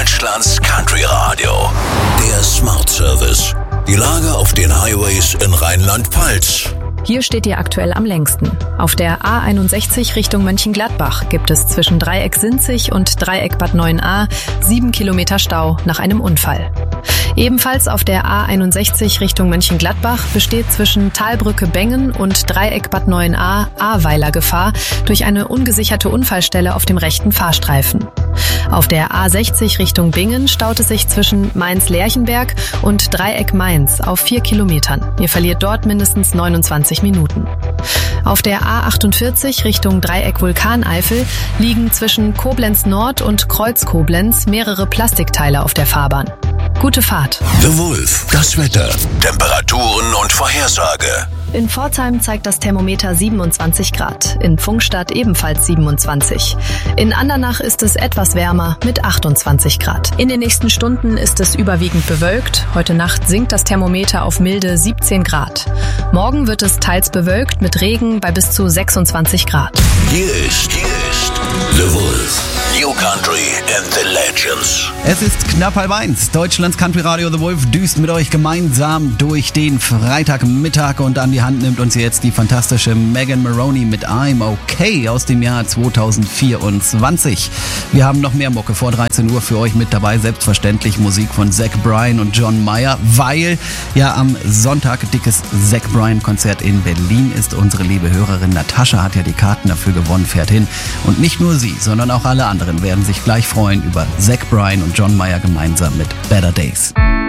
Deutschlands Country Radio. Der Smart Service. Die Lage auf den Highways in Rheinland-Pfalz. Hier steht ihr aktuell am längsten. Auf der A61 Richtung Mönchengladbach gibt es zwischen Dreieck Sinzig und Dreieck Bad 9a 7 Kilometer Stau nach einem Unfall. Ebenfalls auf der A61 Richtung Mönchengladbach besteht zwischen Talbrücke Bengen und Dreieck Bad 9a Ahrweiler Gefahr durch eine ungesicherte Unfallstelle auf dem rechten Fahrstreifen. Auf der A60 Richtung Bingen staut es sich zwischen Mainz-Lerchenberg und Dreieck Mainz auf 4 Kilometern. Ihr verliert dort mindestens 29 Minuten. Auf der A48 Richtung Dreieck Vulkaneifel liegen zwischen Koblenz Nord und Kreuz Koblenz mehrere Plastikteile auf der Fahrbahn. Gute Fahrt. The Wolf, das Wetter, Temperaturen und Vorhersage. In Pforzheim zeigt das Thermometer 27 Grad, in Pfungstadt ebenfalls 27. In Andernach ist es etwas wärmer mit 28 Grad. In den nächsten Stunden ist es überwiegend bewölkt. Heute Nacht sinkt das Thermometer auf milde 17 Grad. Morgen wird es teils bewölkt mit Regen bei bis zu 26 Grad. Hier ist The Wolf. New Country and the Legends. Es ist knapp 12:30. Deutschlands Country Radio The Wolf düst mit euch gemeinsam durch den Freitagmittag und an die Hand nimmt uns jetzt die fantastische Megan Moroney mit I'm Okay aus dem Jahr 2024. Wir haben noch mehr Mucke vor 13 Uhr für euch mit dabei. Selbstverständlich Musik von Zach Bryan und John Mayer, weil ja am Sonntag dickes Zach Bryan Konzert in Berlin ist. Unsere liebe Hörerin Natascha hat ja die Karten dafür gewonnen, fährt hin. Und nicht nur sie, sondern auch alle anderen werden sich gleich freuen über Zach Bryan und John Mayer gemeinsam mit Better Days.